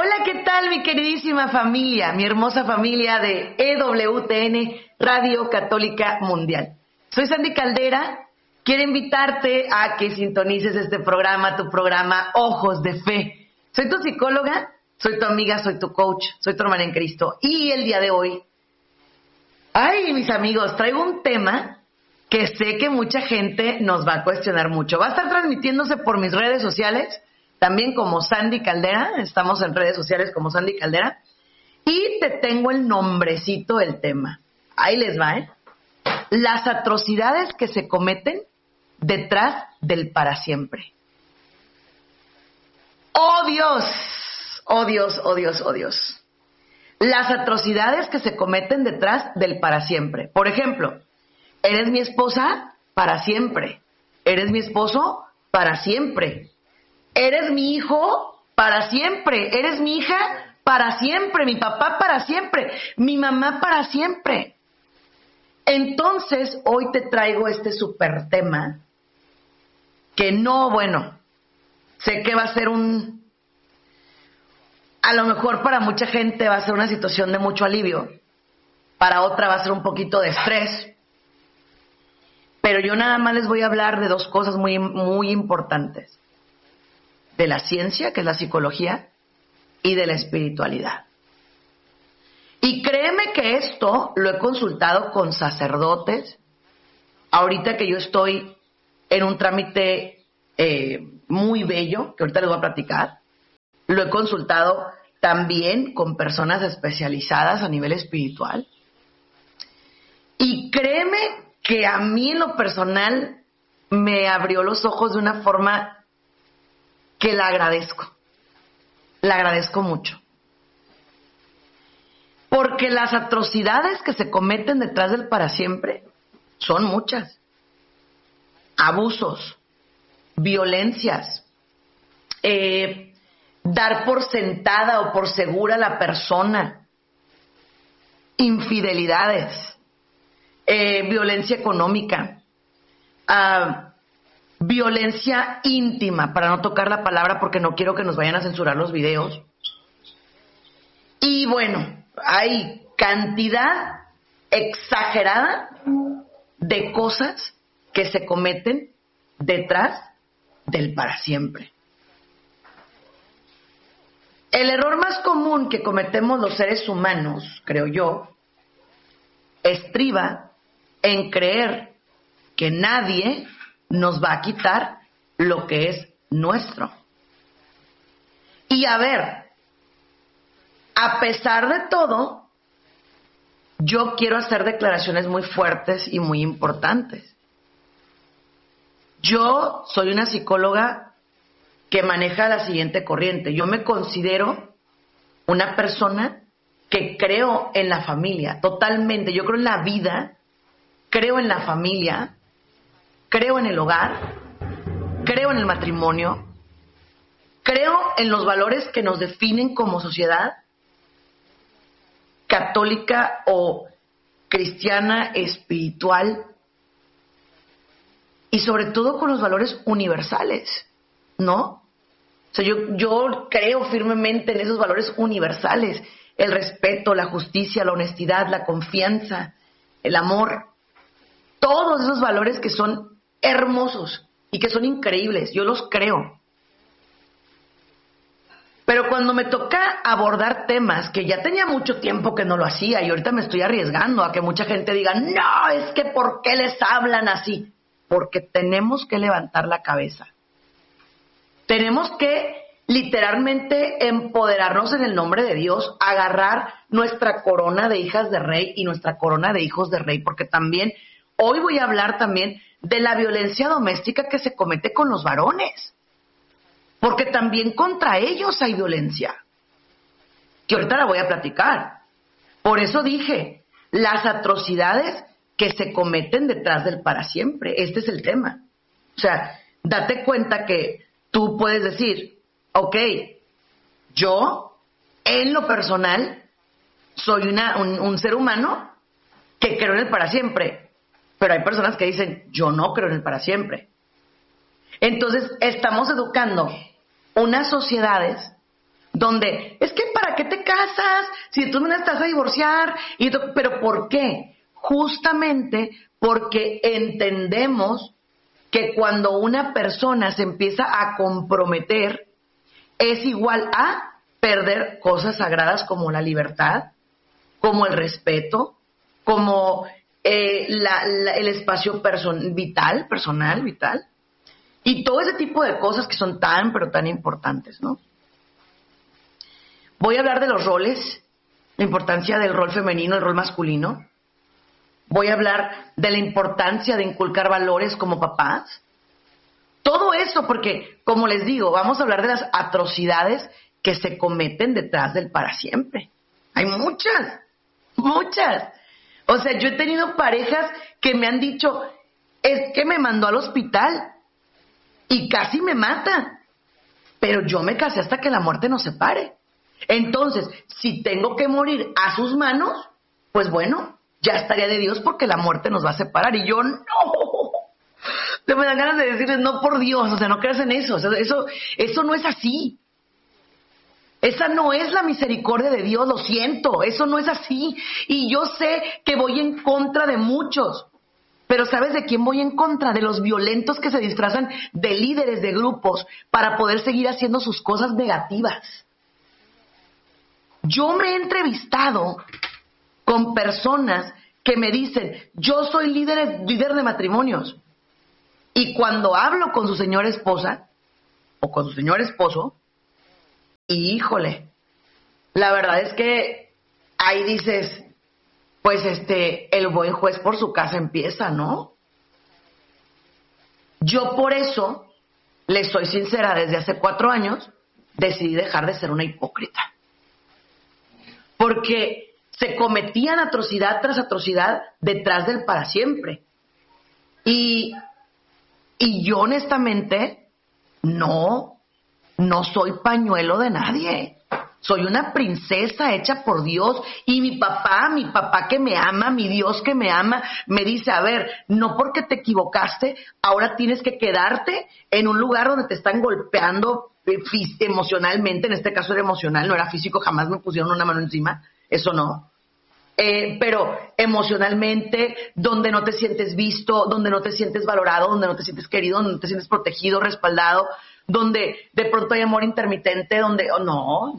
Hola, ¿qué tal mi queridísima familia, mi hermosa familia de EWTN, Radio Católica Mundial? Soy Sandy Caldera, quiero invitarte a que sintonices este programa, tu programa Ojos de Fe. Soy tu psicóloga, soy tu amiga, soy tu coach, soy tu hermana en Cristo. Y el día de hoy, mis amigos, traigo un tema que sé que mucha gente nos va a cuestionar mucho. Va a estar transmitiéndose por mis redes sociales, también como Sandy Caldera, estamos en redes sociales como Sandy Caldera, y te tengo el nombrecito del tema. Ahí les va, Las atrocidades que se cometen detrás del para siempre. ¡Oh Dios! ¡Oh Dios, oh Dios, oh Dios! Las atrocidades que se cometen detrás del para siempre. Por ejemplo, eres mi esposa para siempre. Eres mi esposo para siempre. Eres mi hijo para siempre. Eres mi hija para siempre. Mi papá para siempre. Mi mamá para siempre. Entonces, hoy te traigo este súper tema que sé que va a ser a lo mejor para mucha gente va a ser una situación de mucho alivio. Para otra va a ser un poquito de estrés. Pero yo nada más les voy a hablar de dos cosas muy, muy importantes. De la ciencia, que es la psicología, y de la espiritualidad. Y créeme que esto lo he consultado con sacerdotes. Ahorita que yo estoy en un trámite muy bello, que ahorita les voy a platicar, lo he consultado también con personas especializadas a nivel espiritual. Y créeme que a mí en lo personal me abrió los ojos de una forma que la agradezco. La agradezco mucho. Porque las atrocidades que se cometen detrás del para siempre son muchas. Abusos, violencias, dar por sentada o por segura a la persona, infidelidades, violencia económica, violencia íntima, para no tocar la palabra porque no quiero que nos vayan a censurar los videos. Y bueno, hay cantidad exagerada de cosas que se cometen detrás del para siempre. El error más común que cometemos los seres humanos, creo yo, estriba en creer que nadie nos va a quitar lo que es nuestro. Y a pesar de todo, yo quiero hacer declaraciones muy fuertes y muy importantes. Yo soy una psicóloga que maneja la siguiente corriente. Yo me considero una persona que creo en la familia, totalmente. Yo creo en la vida, creo en la familia, creo en el hogar, creo en el matrimonio, creo en los valores que nos definen como sociedad católica o cristiana, espiritual, y sobre todo con los valores universales, ¿no? O sea, yo creo firmemente en esos valores universales: el respeto, la justicia, la honestidad, la confianza, el amor. Todos esos valores que son hermosos y que son increíbles, yo los creo. Pero cuando me toca abordar temas que ya tenía mucho tiempo que no lo hacía y ahorita me estoy arriesgando a que mucha gente diga, no, es que ¿por qué les hablan así? Porque tenemos que levantar la cabeza. Tenemos que literalmente empoderarnos en el nombre de Dios, agarrar nuestra corona de hijas de rey y nuestra corona de hijos de rey, porque también hoy voy a hablar también de la violencia doméstica que se comete con los varones, porque también contra ellos hay violencia, que ahorita la voy a platicar. Por eso dije, las atrocidades que se cometen detrás del para siempre. Este es el tema. O sea, date cuenta que tú puedes decir, ok, yo en lo personal soy un ser humano que creo en el para siempre, pero hay personas que dicen, yo no creo en el para siempre. Entonces, estamos educando unas sociedades, donde es que ¿para qué te casas si tú me estás a divorciar? ¿Pero por qué? Justamente porque entendemos que cuando una persona se empieza a comprometer es igual a perder cosas sagradas como la libertad, como el respeto, como el espacio personal, vital, y todo ese tipo de cosas que son tan, pero tan importantes, ¿no? Voy a hablar de los roles, la importancia del rol femenino, el rol masculino. Voy a hablar de la importancia de inculcar valores como papás. Todo eso porque, como les digo, vamos a hablar de las atrocidades que se cometen detrás del para siempre. Hay muchas. O sea, yo he tenido parejas que me han dicho, es que me mandó al hospital y casi me mata, pero yo me casé hasta que la muerte nos separe. Entonces, si tengo que morir a sus manos, pues bueno, ya estaría de Dios porque la muerte nos va a separar. Y yo, no. Me dan ganas de decirles, no, por Dios, o sea, no creas en eso. O sea, eso no es así. Esa no es la misericordia de Dios, lo siento, eso no es así. Y yo sé que voy en contra de muchos. Pero ¿sabes de quién voy en contra? De los violentos que se disfrazan de líderes de grupos para poder seguir haciendo sus cosas negativas. Yo me he entrevistado con personas que me dicen, yo soy líder de matrimonios. Y cuando hablo con su señora esposa o con su señor esposo, híjole, la verdad es que ahí dices, pues el buen juez por su casa empieza, ¿no? Yo por eso, les soy sincera, desde hace 4 años decidí dejar de ser una hipócrita. Porque se cometían atrocidad tras atrocidad detrás del para siempre. Y yo honestamente no soy pañuelo de nadie. Soy una princesa hecha por Dios. Y mi papá que me ama, mi Dios que me ama, me dice, a ver, no porque te equivocaste, ahora tienes que quedarte en un lugar donde te están golpeando emocionalmente. En este caso era emocional, no era físico, jamás me pusieron una mano encima, eso no. Pero emocionalmente, donde no te sientes visto, donde no te sientes valorado, donde no te sientes querido, donde no te sientes protegido, respaldado, donde de pronto hay amor intermitente, donde no,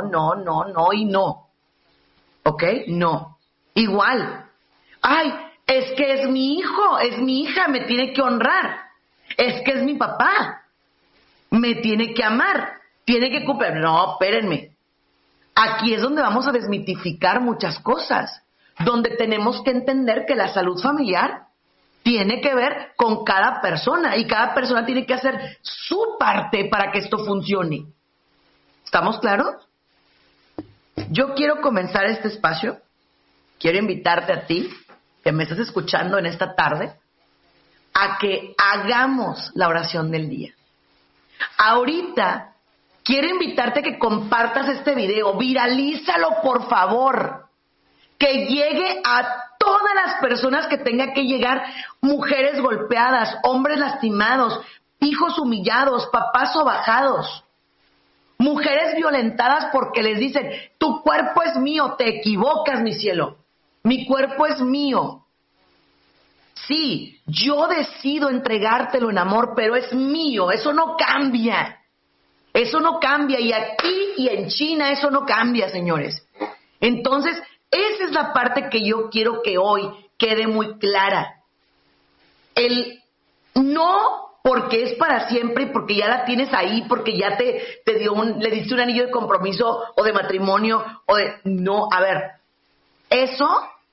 y no. ¿Ok? No. Igual. Ay, es que es mi hijo, es mi hija, me tiene que honrar. Es que es mi papá, me tiene que amar, tiene que cumplir. No, espérenme. Aquí es donde vamos a desmitificar muchas cosas, donde tenemos que entender que la salud familiar tiene que ver con cada persona y cada persona tiene que hacer su parte para que esto funcione. ¿Estamos claros? Yo quiero comenzar este espacio, quiero invitarte a ti, que me estás escuchando en esta tarde, a que hagamos la oración del día. Ahorita quiero invitarte a que compartas este video, viralízalo por favor, que llegue a todas las personas que tenga que llegar, mujeres golpeadas, hombres lastimados, hijos humillados, papás sobajados, mujeres violentadas porque les dicen, tu cuerpo es mío, te equivocas, mi cielo, mi cuerpo es mío. Sí, yo decido entregártelo en amor, pero es mío, eso no cambia. Eso no cambia, y aquí y en China eso no cambia, señores. Entonces, esa es la parte que yo quiero que hoy quede muy clara. El no porque es para siempre y porque ya la tienes ahí, porque ya le diste un anillo de compromiso o de matrimonio o de... No, a ver, eso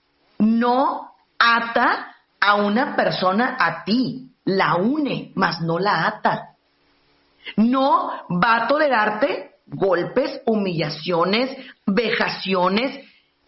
no ata a una persona a ti, la une, mas no la ata. No va a tolerarte golpes, humillaciones, vejaciones,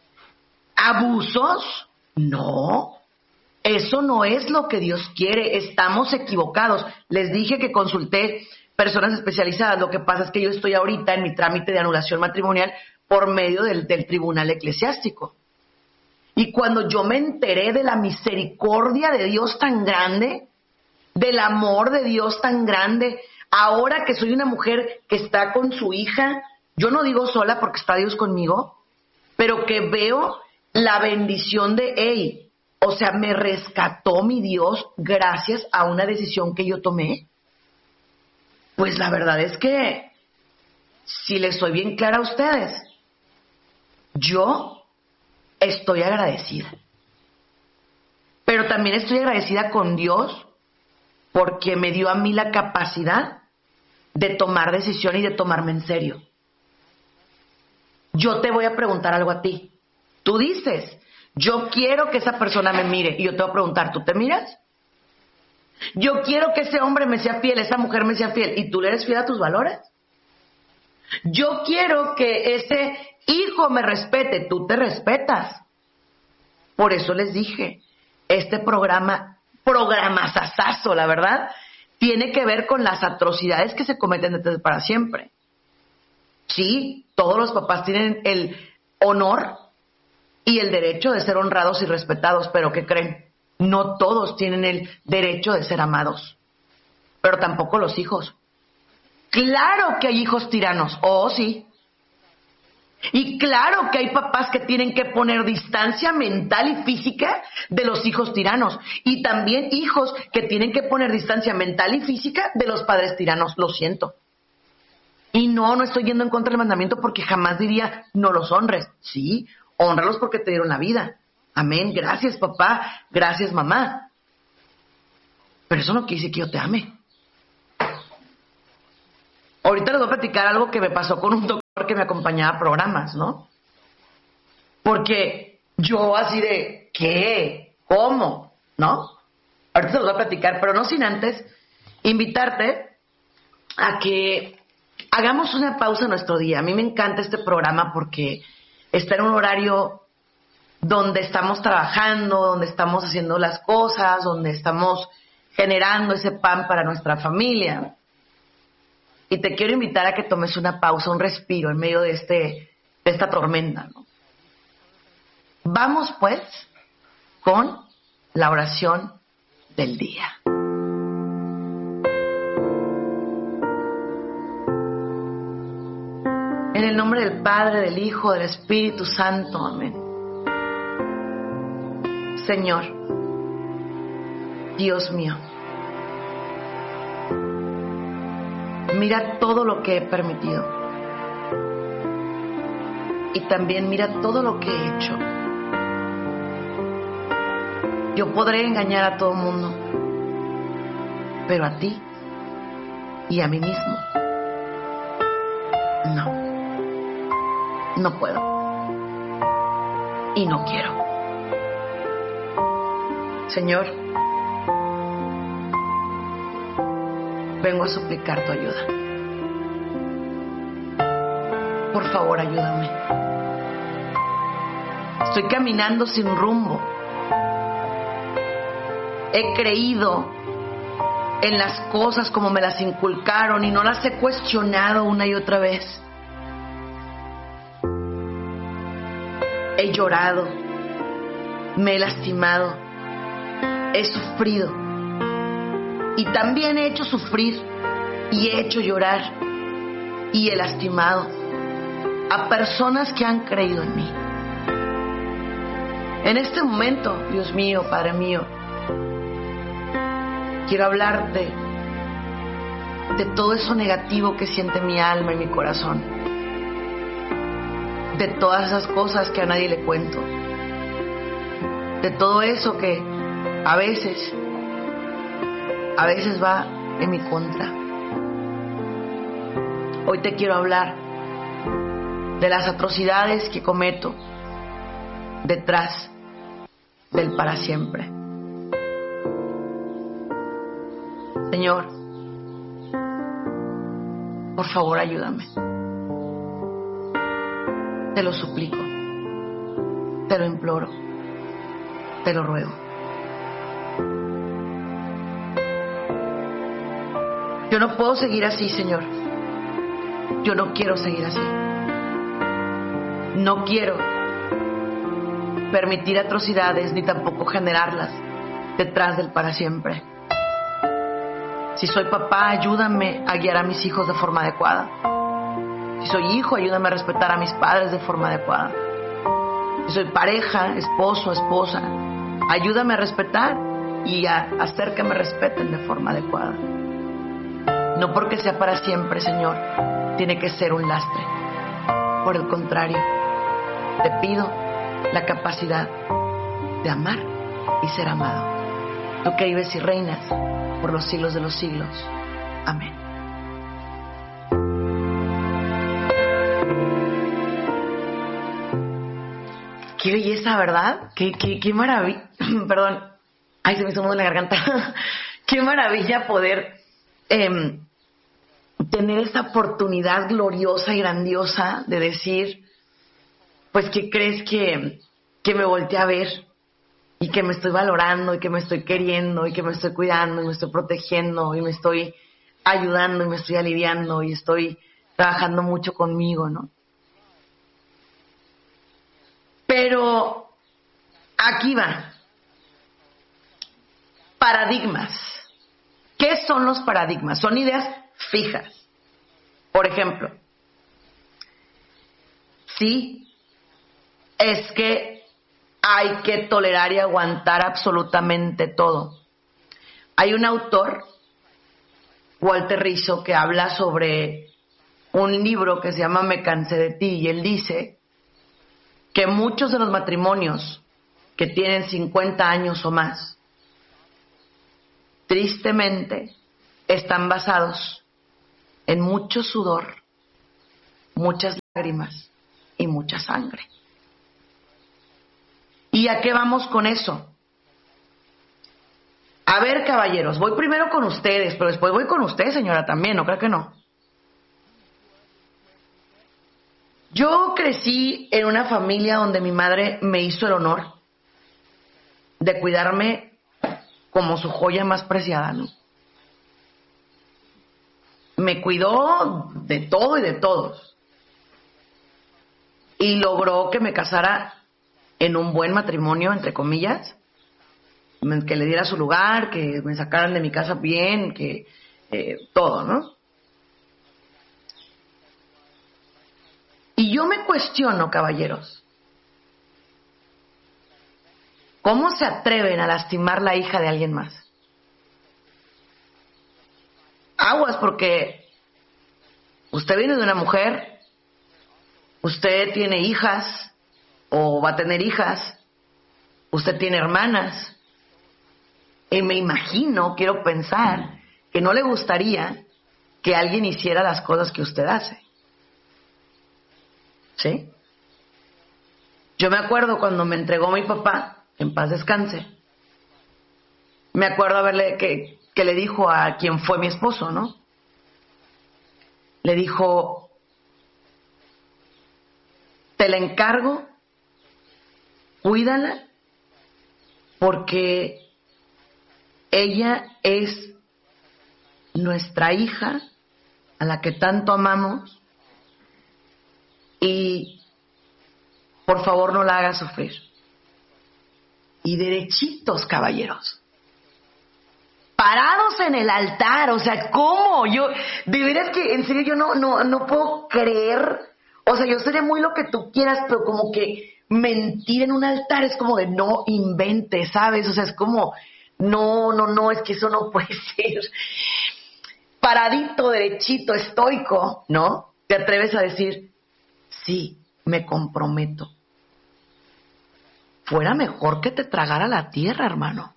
abusos. No, eso no es lo que Dios quiere. Estamos equivocados. Les dije que consulté personas especializadas. Lo que pasa es que yo estoy ahorita en mi trámite de anulación matrimonial por medio del tribunal eclesiástico. Y cuando yo me enteré de la misericordia de Dios tan grande, del amor de Dios tan grande, ahora que soy una mujer que está con su hija, yo no digo sola porque está Dios conmigo, pero que veo la bendición de él. O sea, me rescató mi Dios gracias a una decisión que yo tomé. Pues la verdad es que, si les soy bien clara a ustedes, yo estoy agradecida. Pero también estoy agradecida con Dios porque me dio a mí la capacidad de tomar decisión y de tomarme en serio. Yo te voy a preguntar algo a ti. Tú dices, yo quiero que esa persona me mire. Y yo te voy a preguntar, ¿tú te miras? Yo quiero que ese hombre me sea fiel, esa mujer me sea fiel. ¿Y tú le eres fiel a tus valores? Yo quiero que ese hijo me respete. ¿Tú te respetas? Por eso les dije, este programazazazo, la verdad, tiene que ver con las atrocidades que se cometen desde para siempre. Sí, todos los papás tienen el honor y el derecho de ser honrados y respetados, pero ¿qué creen? No todos tienen el derecho de ser amados, pero tampoco los hijos. Claro que hay hijos tiranos, oh sí. Y claro que hay papás que tienen que poner distancia mental y física de los hijos tiranos. Y también hijos que tienen que poner distancia mental y física de los padres tiranos, lo siento. Y no estoy yendo en contra del mandamiento porque jamás diría no los honres. Sí, hónralos porque te dieron la vida. Amén, gracias papá, gracias mamá. Pero eso no quiere decir que yo te ame. Ahorita les voy a platicar algo que me pasó con un doctor que me acompañaba a programas, ¿no? Porque yo así de, ¿qué? ¿Cómo? ¿No? Ahorita te los voy a platicar, pero no sin antes invitarte a que hagamos una pausa en nuestro día. A mí me encanta este programa porque está en un horario donde estamos trabajando, donde estamos haciendo las cosas, donde estamos generando ese pan para nuestra familia. Y te quiero invitar a que tomes una pausa, un respiro en medio de esta tormenta, ¿no? Vamos pues con la oración del día. En el nombre del Padre, del Hijo, del Espíritu Santo. Amén. Señor, Dios mío, mira todo lo que he permitido. Y también mira todo lo que he hecho. Yo podré engañar a todo el mundo, pero a ti y a mí mismo, no puedo. Y no quiero. Señor, vengo a suplicar tu ayuda. Por favor, ayúdame. Estoy caminando sin rumbo. He creído en las cosas como me las inculcaron y no las he cuestionado una y otra vez. He llorado, me he lastimado, he sufrido. Y también he hecho sufrir y he hecho llorar y he lastimado a personas que han creído en mí. En este momento, Dios mío, Padre mío, quiero hablarte de todo eso negativo que siente mi alma y mi corazón, de todas esas cosas que a nadie le cuento, de todo eso que a veces va en mi contra. Hoy te quiero hablar de las atrocidades que cometo detrás del para siempre. Señor, por favor, ayúdame. Te lo suplico, te lo imploro, te lo ruego. Yo no puedo seguir así, Señor. Yo no quiero seguir así. No quiero permitir atrocidades ni tampoco generarlas detrás del para siempre. Si soy papá, ayúdame a guiar a mis hijos de forma adecuada. Si soy hijo, ayúdame a respetar a mis padres de forma adecuada. Si soy pareja, esposo, esposa, ayúdame a respetar y a hacer que me respeten de forma adecuada. No porque sea para siempre, Señor, tiene que ser un lastre. Por el contrario, te pido la capacidad de amar y ser amado. Tú que vives y reinas por los siglos de los siglos. Amén. Qué belleza, ¿verdad? Qué maravilla. Perdón. Ay, se me hizo un nudo en la garganta. Qué maravilla poder tener esta oportunidad gloriosa y grandiosa de decir, pues, ¿qué crees que me volteé a ver? Y que me estoy valorando, y que me estoy queriendo, y que me estoy cuidando, y me estoy protegiendo, y me estoy ayudando, y me estoy aliviando, y estoy trabajando mucho conmigo, ¿no? Pero aquí va. Paradigmas. ¿Qué son los paradigmas? Son ideas fijas. Por ejemplo, sí, es que hay que tolerar y aguantar absolutamente todo. Hay un autor, Walter Rizzo, que habla sobre un libro que se llama Me cansé de ti, y él dice que muchos de los matrimonios que tienen 50 años o más, tristemente, están basados en mucho sudor, muchas lágrimas y mucha sangre. ¿Y a qué vamos con eso? A ver, caballeros, voy primero con ustedes, pero después voy con usted, señora, también, ¿no creo que no? Yo crecí en una familia donde mi madre me hizo el honor de cuidarme como su joya más preciada, ¿no? Me cuidó de todo y de todos. Y logró que me casara en un buen matrimonio, entre comillas, que le diera su lugar, que me sacaran de mi casa bien, que todo, ¿no? Y yo me cuestiono, caballeros, ¿cómo se atreven a lastimar la hija de alguien más? Aguas, porque usted viene de una mujer, usted tiene hijas o va a tener hijas, usted tiene hermanas, y me imagino, quiero pensar, que no le gustaría que alguien hiciera las cosas que usted hace. ¿Sí? Yo me acuerdo cuando me entregó mi papá, en paz descanse, me acuerdo que le dijo a quien fue mi esposo, ¿no? Le dijo, te la encargo, cuídala, porque ella es nuestra hija, a la que tanto amamos, y por favor no la hagas sufrir. Y derechitos, caballeros, parados en el altar, o sea, ¿cómo? Yo, de veras que, en serio, yo no puedo creer, o sea, yo seré muy lo que tú quieras, pero como que mentir en un altar es como de no inventes, ¿sabes? O sea, es como, no, es que eso no puede ser. Paradito, derechito, estoico, ¿no? Te atreves a decir, sí, me comprometo. Fuera mejor que te tragara la tierra, hermano.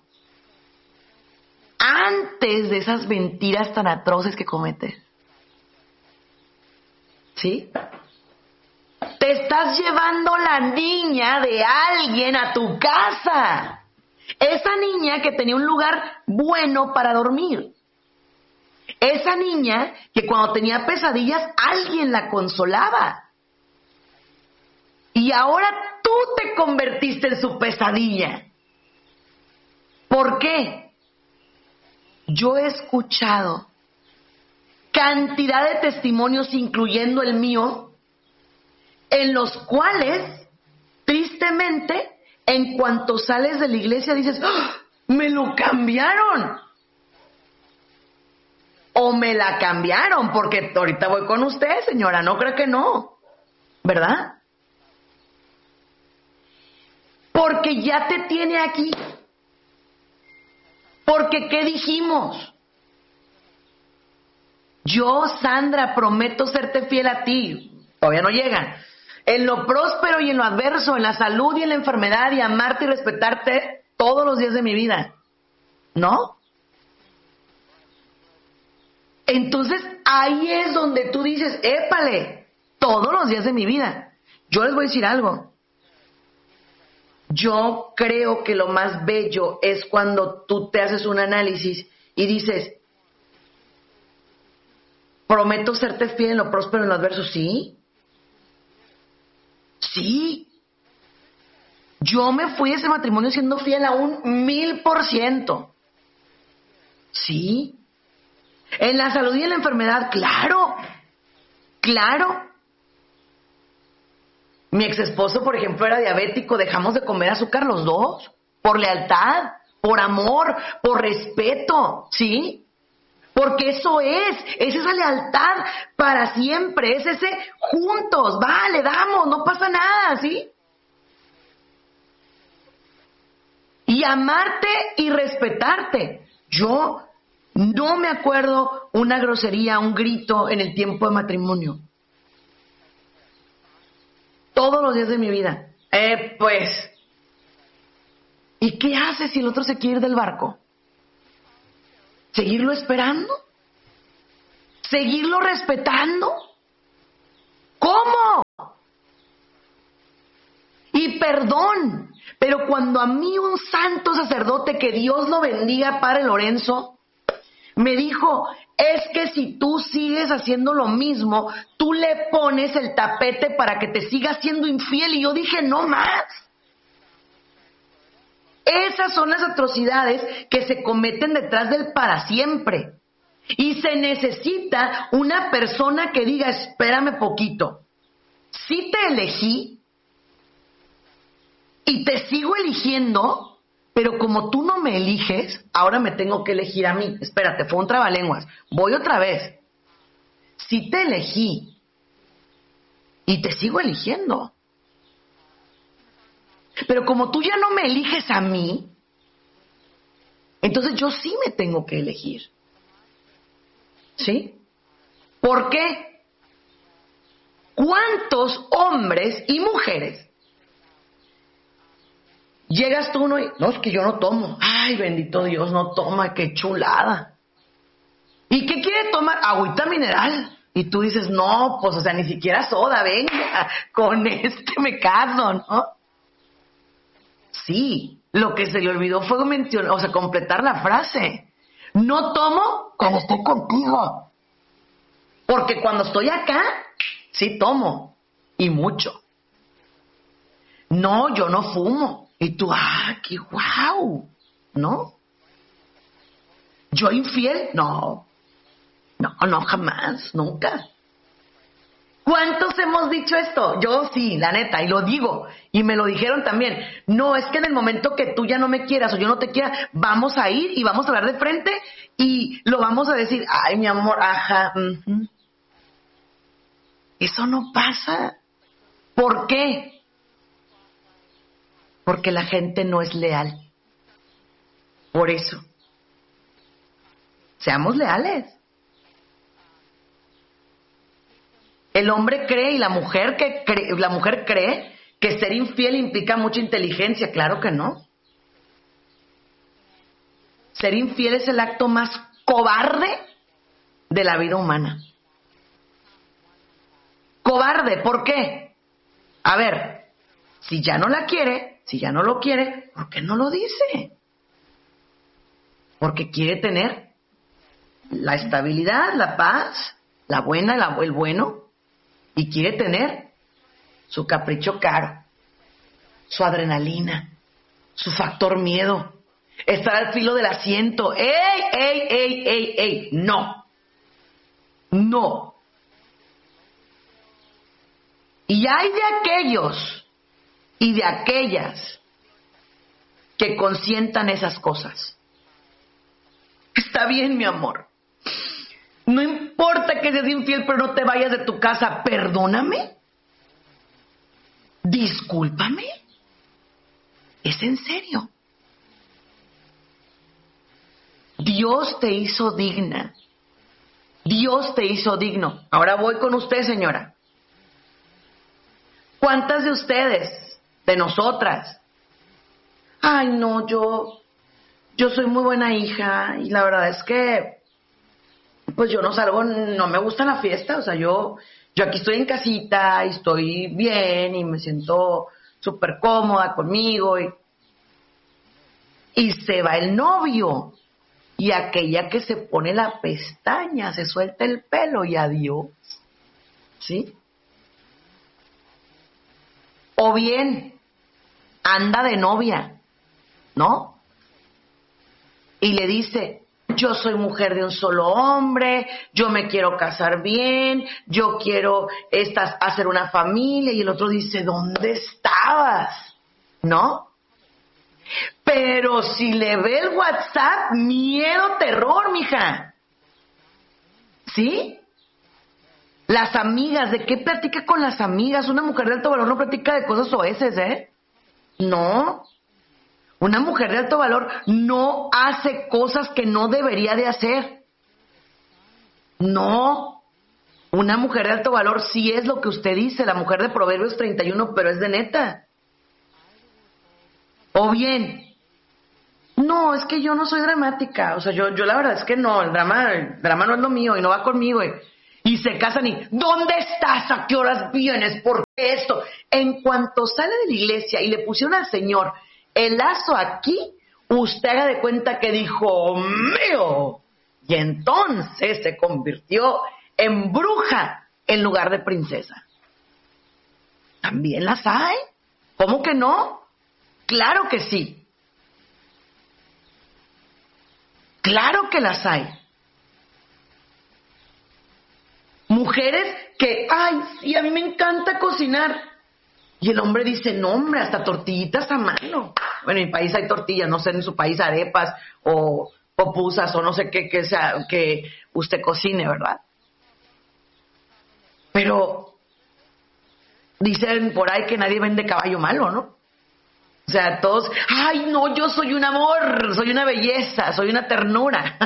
Antes de esas mentiras tan atroces que cometes. ¿Sí? Te estás llevando la niña de alguien a tu casa. Esa niña que tenía un lugar bueno para dormir. Esa niña que cuando tenía pesadillas alguien la consolaba. Y ahora tú te convertiste en su pesadilla. ¿Por qué? Yo he escuchado cantidad de testimonios, incluyendo el mío, en los cuales, tristemente, en cuanto sales de la iglesia dices, ¡oh! ¡Me lo cambiaron! o me la cambiaron, porque ahorita voy con usted, señora, no creo que no, ¿verdad? Porque ya te tiene aquí. Porque, ¿qué dijimos? Yo, Sandra, prometo serte fiel a ti. Todavía no llegan. En lo próspero y en lo adverso, en la salud y en la enfermedad, y amarte y respetarte todos los días de mi vida. ¿No? Entonces, ahí es donde tú dices, épale, todos los días de mi vida. Yo les voy a decir algo. Yo creo que lo más bello es cuando tú te haces un análisis y dices, prometo serte fiel en lo próspero y en lo adverso. Sí. Sí. Yo me fui de ese matrimonio siendo fiel a un 1000%. Sí. En la salud y en la enfermedad, claro. Claro. Mi ex esposo, por ejemplo, era diabético, dejamos de comer azúcar los dos, por lealtad, por amor, por respeto, ¿sí? Porque eso es esa lealtad para siempre, es ese juntos, vale, damos, no pasa nada, ¿sí? Y amarte y respetarte. Yo no me acuerdo una grosería, un grito en el tiempo de matrimonio. Todos los días de mi vida. Pues. ¿Y qué hace si el otro se quiere ir del barco? ¿Seguirlo esperando? ¿Seguirlo respetando? ¿Cómo? Y perdón, pero cuando a mí un santo sacerdote, que Dios lo bendiga, Padre Lorenzo, me dijo, es que si tú sigues haciendo lo mismo, tú le pones el tapete para que te siga siendo infiel. Y yo dije, no más. Esas son las atrocidades que se cometen detrás del para siempre. Y se necesita una persona que diga, espérame poquito. Sí te elegí y te sigo eligiendo, pero como tú no me eliges, ahora me tengo que elegir a mí. Espérate, fue un trabalenguas. Voy otra vez. Sí te elegí y te sigo eligiendo. Pero como tú ya no me eliges a mí, entonces yo sí me tengo que elegir. ¿Sí? ¿Por qué? ¿Cuántos hombres y mujeres llegas tú uno y, no, es que yo no tomo? Ay, bendito Dios, no toma, qué chulada. ¿Y qué quiere tomar? Agüita mineral. Y tú dices, no, pues, o sea, ni siquiera soda, venga, con este me caso, ¿no? Sí, lo que se le olvidó fue mencionar, o sea, completar la frase. No tomo cuando estoy contigo. Porque cuando estoy acá, sí tomo. Y mucho. No, yo no fumo. Y tú, qué guau. ¿No? ¿Yo infiel? No. No, jamás, nunca. ¿Cuántos hemos dicho esto? Yo sí, la neta, y lo digo. Y me lo dijeron también. No, es que en el momento que tú ya no me quieras o yo no te quiera, vamos a ir y vamos a hablar de frente y lo vamos a decir. Ay, mi amor, ajá. Eso no pasa. ¿Por qué? Porque la gente no es leal. Por eso. Seamos leales. El hombre cree y la mujer cree que ser infiel implica mucha inteligencia. Claro que no. Ser infiel es el acto más cobarde de la vida humana. Cobarde, ¿por qué? A ver, si ya no la quiere, si ya no lo quiere, ¿por qué no lo dice? Porque quiere tener la estabilidad, la paz, la buena, el bueno, y quiere tener su capricho caro, su adrenalina, su factor miedo, estar al filo del asiento. ¡Ey! No. Y hay de aquellos y de aquellas que consientan esas cosas. Está bien, mi amor. No importa que seas infiel, pero no te vayas de tu casa. Perdóname. Discúlpame. ¿Es en serio? Dios te hizo digna. Dios te hizo digno. Ahora voy con usted, señora. ¿Cuántas de ustedes, de nosotras? Ay, no, yo soy muy buena hija y la verdad es que, pues yo no salgo, no me gusta la fiesta, o sea, yo aquí estoy en casita y estoy bien y me siento súper cómoda conmigo y se va el novio y aquella que se pone la pestaña, se suelta el pelo y adiós, ¿sí? O bien, anda de novia, ¿no? Y le dice, yo soy mujer de un solo hombre, yo me quiero casar bien, yo quiero hacer una familia, y el otro dice, ¿dónde estabas? ¿No? Pero si le ve el WhatsApp, miedo, terror, mija. ¿Sí? Las amigas, ¿de qué platica con las amigas? Una mujer de alto valor no platica de cosas oeces, ¿eh? No. Una mujer de alto valor no hace cosas que no debería de hacer. No. Una mujer de alto valor sí es lo que usted dice, la mujer de Proverbios 31, pero es de neta. O bien, no, es que yo no soy dramática. O sea, yo la verdad es que no, el drama no es lo mío y no va conmigo. Y se casan y, ¿dónde estás? ¿A qué horas vienes? ¿Por qué esto? En cuanto sale de la iglesia y le pusieron al Señor el lazo aquí, usted haga de cuenta que dijo, mío. Y entonces se convirtió en bruja en lugar de princesa. ¿También las hay? ¿Cómo que no? Claro que sí. Claro que las hay. Mujeres que, ay, sí, a mí me encanta cocinar. Y el hombre dice, no, hombre, hasta tortillitas a mano. Bueno, en mi país hay tortillas, no sé, en su país arepas o pupusas o no sé qué sea que usted cocine, ¿verdad? Pero dicen por ahí que nadie vende caballo malo, ¿no? O sea, todos, ay, no, yo soy un amor, soy una belleza, soy una ternura.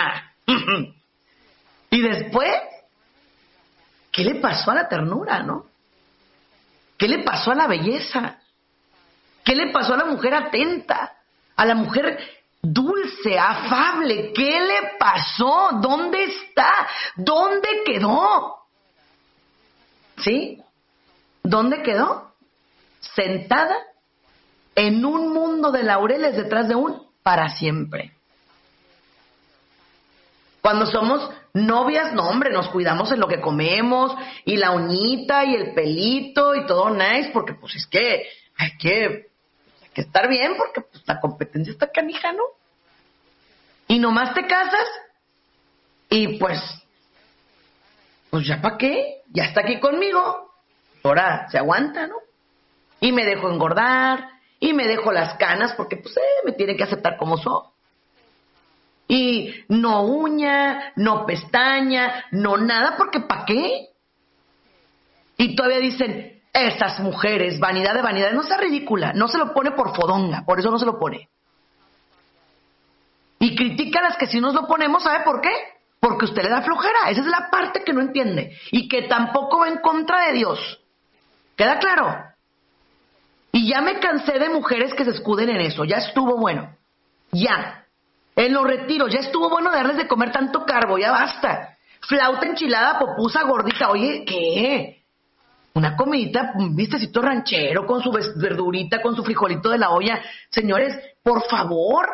Y después, ¿qué le pasó a la ternura, no? ¿Qué le pasó a la belleza? ¿Qué le pasó a la mujer atenta? A la mujer dulce, afable. ¿Qué le pasó? ¿Dónde está? ¿Dónde quedó? ¿Sí? ¿Dónde quedó? Sentada en un mundo de laureles detrás de un para siempre. Cuando somos novias, no, hombre, nos cuidamos en lo que comemos, y la uñita, y el pelito, y todo nice, porque pues es que hay que estar bien, porque pues la competencia está canija, ¿no? Y nomás te casas, y pues ya para qué, ya está aquí conmigo, ahora se aguanta, ¿no? Y me dejo engordar, y me dejo las canas, porque pues me tienen que aceptar como soy. Y no uña, no pestaña, no nada, porque ¿para qué? Y todavía dicen, esas mujeres, vanidad de vanidad, no sea ridícula, no se lo pone por fodonga, por eso no se lo pone. Y critica a las que sí nos lo ponemos, ¿sabe por qué? Porque usted le da flojera, esa es la parte que no entiende, y que tampoco va en contra de Dios. ¿Queda claro? Y ya me cansé de mujeres que se escuden en eso, ya estuvo bueno, ya. En los retiros, ya estuvo bueno darles de comer tanto carbo, ya basta. Flauta, enchilada, popusa, gordita. Oye, ¿qué? Una comidita, un vistecito ranchero con su verdurita, con su frijolito de la olla. Señores, por favor.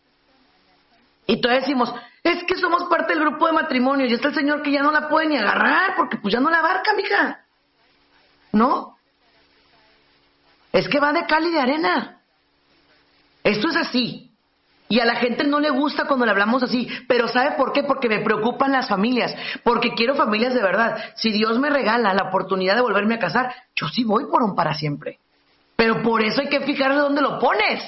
Y todavía decimos, es que somos parte del grupo de matrimonio y está el señor que ya no la puede ni agarrar porque pues ya no la abarca, mija. ¿No? Es que va de cal y de arena. Esto es así. Y a la gente no le gusta cuando le hablamos así, pero ¿sabe por qué? Porque me preocupan las familias, porque quiero familias de verdad. Si Dios me regala la oportunidad de volverme a casar, yo sí voy por un para siempre. Pero por eso hay que fijarse dónde lo pones.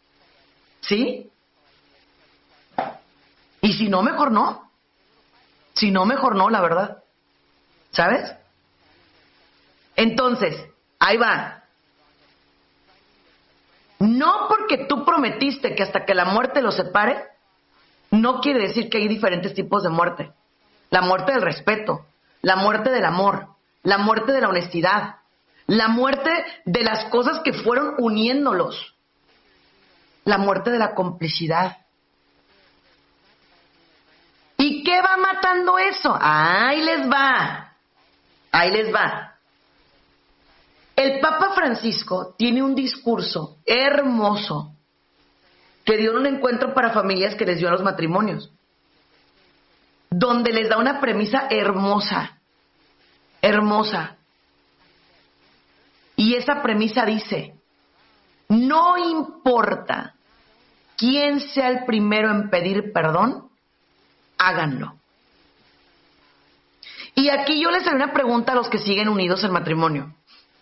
¿Sí? Y si no, mejor no. Si no, mejor no, la verdad. ¿Sabes? Entonces, ahí va. No porque tú prometiste que hasta que la muerte los separe, no quiere decir que hay diferentes tipos de muerte. La muerte del respeto, la muerte del amor, la muerte de la honestidad, la muerte de las cosas que fueron uniéndolos, la muerte de la complicidad. ¿Y qué va matando eso? Ahí les va. Ahí les va. El Papa Francisco tiene un discurso hermoso que dio en un encuentro para familias que les dio a los matrimonios, donde les da una premisa hermosa, hermosa. Y esa premisa dice, no importa quién sea el primero en pedir perdón, háganlo. Y aquí yo les haré una pregunta a los que siguen unidos al matrimonio.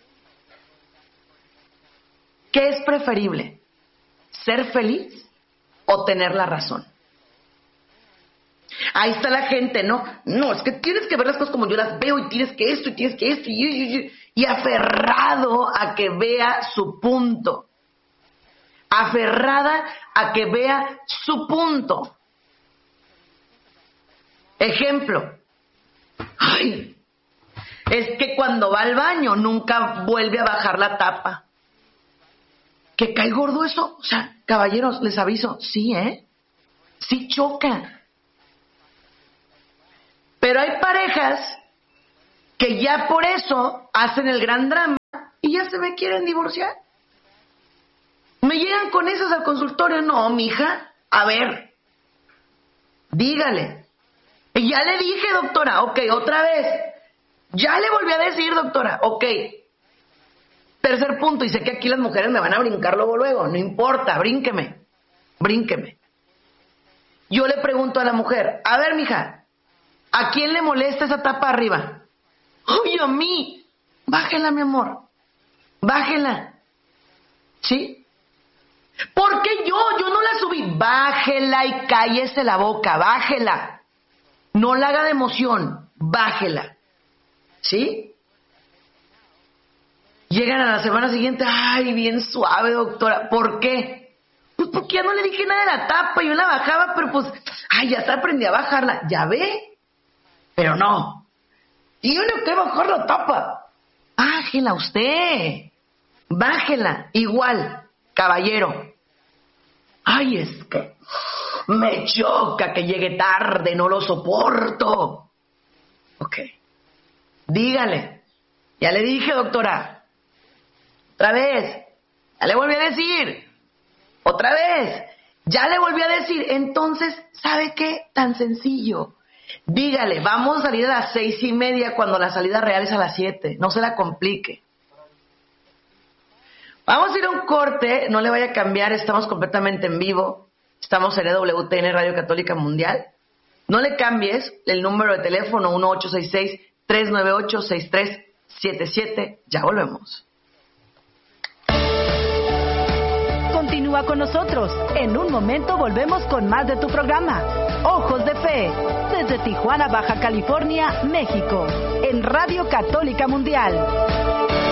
¿Qué es preferible? ¿Ser feliz o tener la razón? Ahí está la gente, ¿no? No, es que tienes que ver las cosas como yo las veo y tienes que esto y tienes que esto y aferrado a que vea su punto. Aferrada a que vea su punto. Ejemplo. Ay, es que cuando va al baño nunca vuelve a bajar la tapa. ¿Que cae gordo eso? O sea, caballeros, les aviso, sí, sí choca. Pero hay parejas que ya por eso hacen el gran drama y ya se me quieren divorciar. Me llegan con esas al consultorio. No, mija, a ver, dígale. Y ya le dije, doctora, ok, otra vez. Ya le volví a decir, doctora, ok. Tercer punto, y sé que aquí las mujeres me van a brincar luego, no importa, brínqueme. Yo le pregunto a la mujer, a ver, mija, ¿a quién le molesta esa tapa arriba? ¡Ay, a mí! Bájela, mi amor, bájela. ¿Sí? ¿Por qué yo? Yo no la subí. Bájela y cállese la boca, bájela. No la haga de emoción, bájela. ¿Sí? Llegan a la semana siguiente, ay, bien suave, doctora. ¿Por qué? Pues porque ya no le dije nada de la tapa, yo la bajaba, pero pues, ay, ya se aprendí a bajarla. ¿Ya ve? Pero no. Tiene que bajar la tapa. Bájela usted. Bájela. Igual, caballero. Ay, es que me choca que llegue tarde, no lo soporto. Ok. Dígale. Ya le dije, doctora. Otra vez, ya le volví a decir, otra vez, ya le volví a decir. Entonces, ¿sabe qué? Tan sencillo. Dígale, vamos a salir a las 6:30 cuando la salida real es a las 7. No se la complique. Vamos a ir a un corte, no le vaya a cambiar, estamos completamente en vivo. Estamos en EWTN Radio Católica Mundial. No le cambies el número de teléfono 1866-398-6377. Ya volvemos. Continúa con nosotros. En un momento volvemos con más de tu programa, Ojos de Fe, desde Tijuana, Baja California, México, en Radio Católica Mundial.